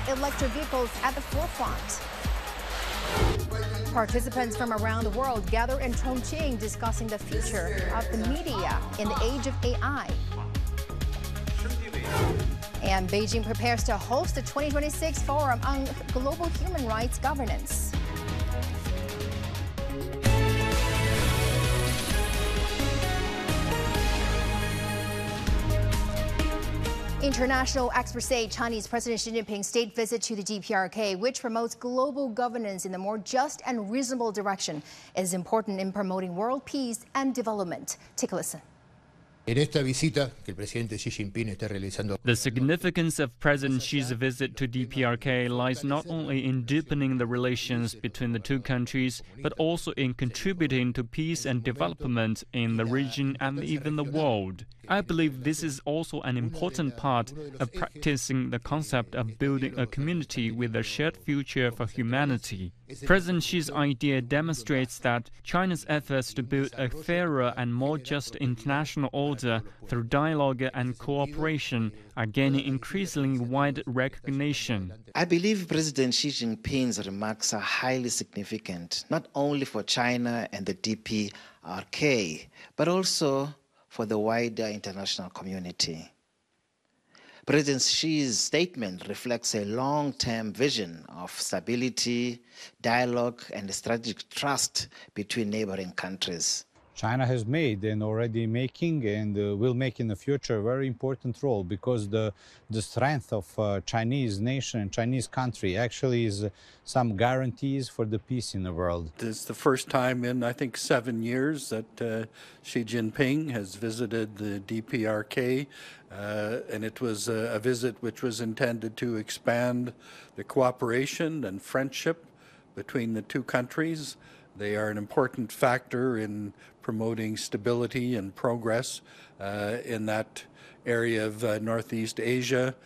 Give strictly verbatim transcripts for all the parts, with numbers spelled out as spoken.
electric vehicles at the forefront. Participants from around the world gather in Chongqing discussing the future of the media in the age of A I. And Beijing prepares to host the twenty twenty-six Forum on Global Human Rights Governance. International experts say Chinese President Xi Jinping's state visit to the D P R K, which promotes global governance in a more just and reasonable direction, is important in promoting world peace and development. Take a listen. En esta visita que el presidente Xi Jinping está realizando. The significance of President Xi's visit to D P R K lies not only in deepening the relations between the two countries, but also in contributing to peace and development in the region and even the world. I believe this is also an important part of practicing the concept of building a community with a shared future for humanity. President Xi's idea demonstrates that China's efforts to build a fairer and more just international order through dialogue and cooperation are gaining increasingly wide recognition. I believe President Xi Jinping's remarks are highly significant, not only for China and the D P R K, but also for the wider international community. President Xi's statement reflects a long-term vision of stability, dialogue, and strategic trust between neighboring countries. China has made and already making and uh, will make in the future a very important role, because the, the strength of uh, Chinese nation and Chinese country actually is uh, some guarantees for the peace in the world. It's the first time in, I think, seven years that uh, Xi Jinping has visited the D P R K, uh, and it was a, a visit which was intended to expand the cooperation and friendship between the two countries. They are an important factor in promoting stability and progress uh, in that area of uh, Northeast Asia.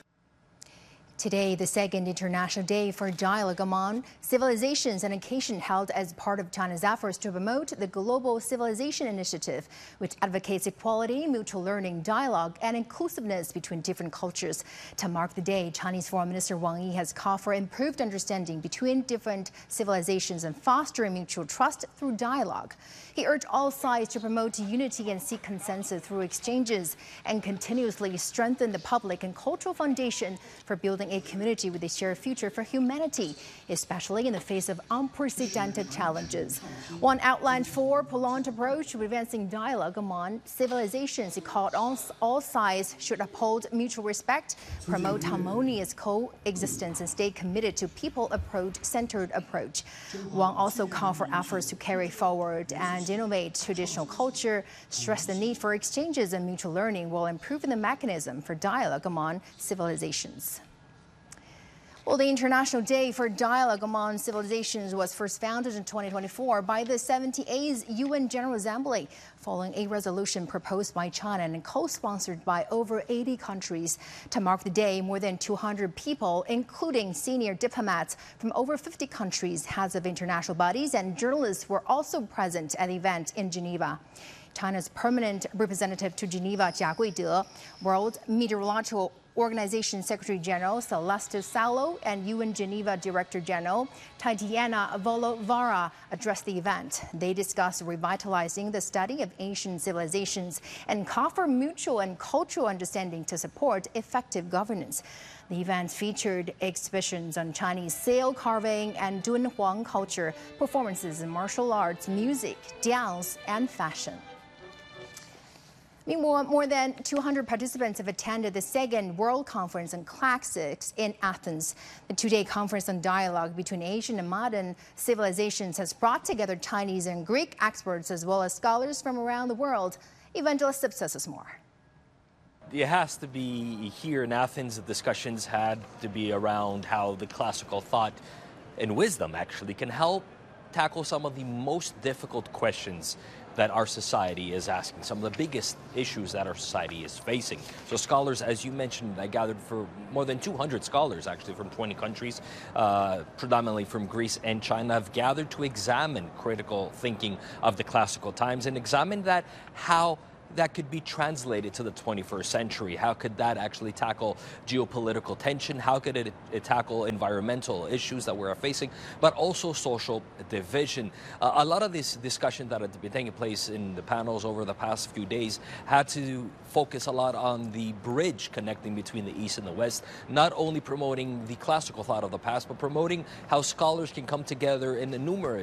Today, the second International Day for Dialogue Among Civilizations, an occasion held as part of China's efforts to promote the Global Civilization Initiative, which advocates equality, mutual learning, dialogue, and inclusiveness between different cultures. To mark the day, Chinese Foreign Minister Wang Yi has called for improved understanding between different civilizations and fostering mutual trust through dialogue. He urged all sides to promote unity and seek consensus through exchanges and continuously strengthen the public and cultural foundation for building a community with a shared future for humanity, especially in the face of unprecedented challenges. Wang outlined four prolonged approach to advancing dialogue among civilizations. He called on all sides should uphold mutual respect, promote harmonious coexistence, and stay committed to people-centered approach. Wang also called for efforts to carry forward and innovate traditional culture, stressed the need for exchanges and mutual learning while improving the mechanism for dialogue among civilizations. Well, the International Day for Dialogue Among Civilizations was first founded in twenty twenty-four by the seventy-eighth U N General Assembly, following a resolution proposed by China and co-sponsored by over eighty countries. To mark the day, more than two hundred people, including senior diplomats from over fifty countries, heads of international bodies, and journalists were also present at the event in Geneva. China's permanent representative to Geneva, Jia Guide, World Meteorological Organization Secretary General Celeste Salo, and U N Geneva Director General Tatiana Volovara addressed the event. They discussed revitalizing the study of ancient civilizations and call for mutual and cultural understanding to support effective governance. The event featured exhibitions on Chinese sail carving and Dunhuang culture, performances in martial arts, music, dance, and fashion. Meanwhile, more than two hundred participants have attended the second World Conference on Classics in Athens. The two-day conference on dialogue between ancient and modern civilizations has brought together Chinese and Greek experts as well as scholars from around the world. Evangelist Sip says us more. It has to be here in Athens. The discussions had to be around how the classical thought and wisdom actually can help tackle some of the most difficult questions that our society is asking, some of the biggest issues that our society is facing. So scholars, as you mentioned, I gathered for more than two hundred scholars actually from twenty countries, uh, predominantly from Greece and China, have gathered to examine critical thinking of the classical times and examine that how that could be translated to the twenty-first century? How could that actually tackle geopolitical tension? How could it, it tackle environmental issues that we're facing, but also social division? Uh, a lot of this discussion that had been taking place in the panels over the past few days had to focus a lot on the bridge connecting between the East and the West, not only promoting the classical thought of the past, but promoting how scholars can come together in the numerous